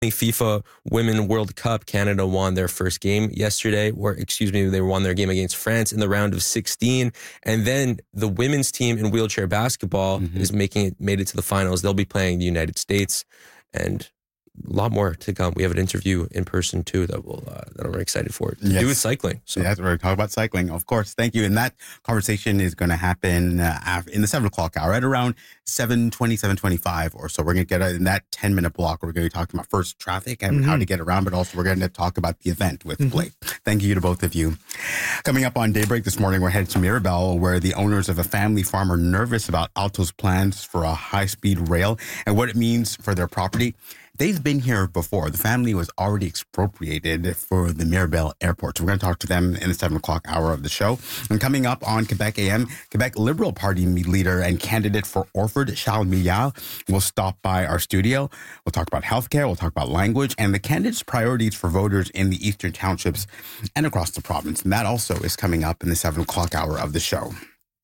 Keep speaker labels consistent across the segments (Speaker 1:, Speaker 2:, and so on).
Speaker 1: FIFA Women World Cup, Canada won their first game yesterday, they won their game against France in the round of 16. And then the women's team in wheelchair basketball is made it to the finals. They'll be playing the United States, and a lot more to come. We have an interview in person too that I'm very excited for. To do with cycling. So
Speaker 2: yes, we're going to talk about cycling, of course. Thank you. And that conversation is going to happen in the 7 o'clock hour at around 7:20, 7:25 or so. We're going to get in that 10-minute block. We're going to be talking about first traffic and how to get around, but also we're going to talk about the event with Blake. Thank you to both of you. Coming up on Daybreak this morning, we're headed to Mirabel, where the owners of a family farm are nervous about Alto's plans for a high-speed rail and what it means for their property. They've been here before. The family was already expropriated for the Mirabel airport. So we're going to talk to them in the 7 o'clock hour of the show. And coming up on Quebec AM, Quebec Liberal Party leader and candidate for Orford, Charles Milliard, will stop by our studio. We'll talk about healthcare. We'll talk about language and the candidate's priorities for voters in the eastern townships and across the province. And that also is coming up in the 7 o'clock hour of the show.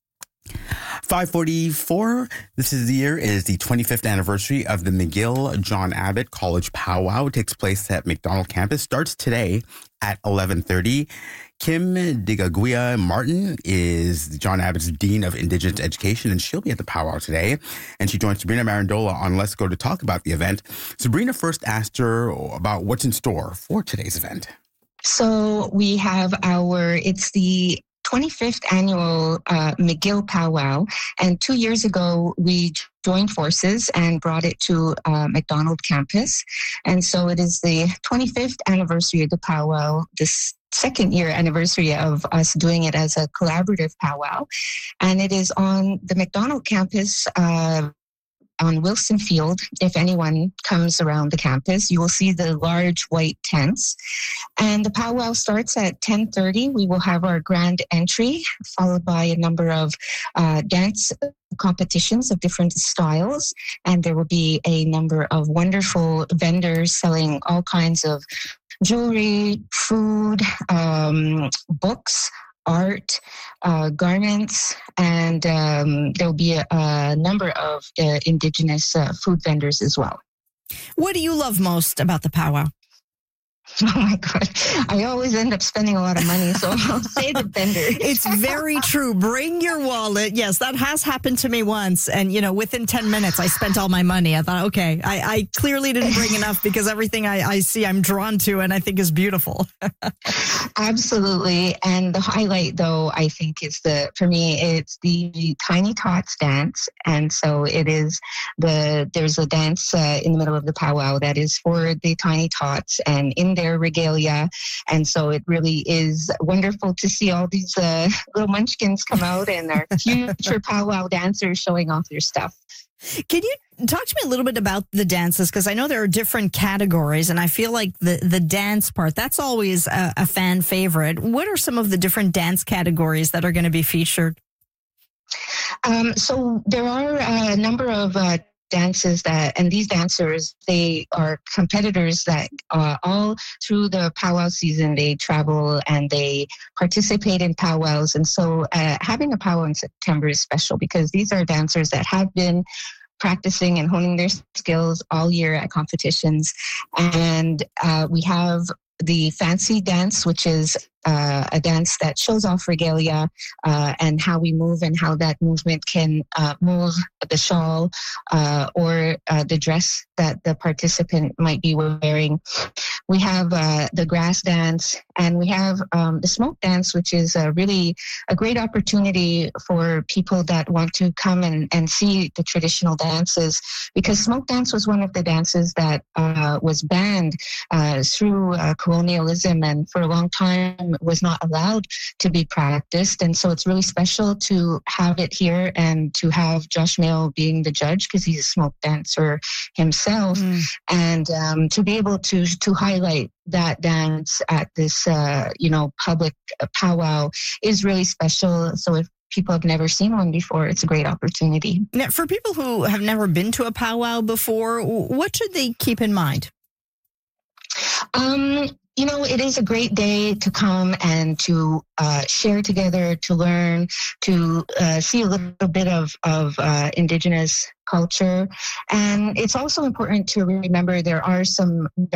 Speaker 2: 5:44. This is the 25th anniversary of the McGill John Abbott College Powwow. It takes place at McDonald campus. Starts today at 11:30. Kim Digaguia Martin is John Abbott's Dean of Indigenous Education, and she'll be at the powwow today. And she joins Sabrina Marandola on Let's Go to talk about the event. Sabrina first asked her about what's in store for today's event.
Speaker 3: So we have it's the 25th annual McGill Powwow. And 2 years ago, we joined forces and brought it to McDonald campus. And so it is the 25th anniversary of the powwow, this second year anniversary of us doing it as a collaborative powwow. And it is on the McDonald campus, on Wilson Field. If anyone comes around the campus, you will see the large white tents. And the powwow starts at 10:30. We will have our grand entry, followed by a number of dance competitions of different styles. And there will be a number of wonderful vendors selling all kinds of jewelry, food, books, art, garments, and there'll be a number of Indigenous food vendors as well.
Speaker 4: What do you love most about the powwow?
Speaker 3: Oh my God. I always end up spending a lot of money, so I'll say the vendor.
Speaker 4: It's very true. Bring your wallet. Yes, that has happened to me once. And, within 10 minutes, I spent all my money. I thought, okay, I clearly didn't bring enough because everything I see I'm drawn to and I think is beautiful.
Speaker 3: Absolutely. And the highlight, though, I think for me, it's the Tiny Tots dance. And so there's a dance in the middle of the powwow that is for the Tiny Tots and in their regalia. And so it really is wonderful to see all these little munchkins come out and our future powwow dancers showing off their stuff.
Speaker 4: Can you talk to me a little bit about the dances? Because I know there are different categories, and I feel like the dance part, that's always a fan favorite. What are some of the different dance categories that are going to be featured?
Speaker 3: So there are a number of dances and these dancers, they are competitors that all through the powwow season, they travel and they participate in powwows. And so having a powwow in September is special because these are dancers that have been practicing and honing their skills all year at competitions. And we have the fancy dance, which is a dance that shows off regalia and how we move and how that movement can move the shawl or the dress that the participant might be wearing. We have the grass dance, and we have the smoke dance, which is really a great opportunity for people that want to come and see the traditional dances, because smoke dance was one of the dances that was banned through colonialism, and for a long time was not allowed to be practiced. And so it's really special to have it here and to have Josh Mayo being the judge, because he's a smoke dancer himself, and to be able to highlight that dance at this public powwow is really special. So if people have never seen one before, it's a great opportunity.
Speaker 4: Now, for people who have never been to a powwow before, what should they keep in mind?
Speaker 3: it is a great day to come and to share together, to learn, to see a little bit of Indigenous culture. And it's also important to remember there are some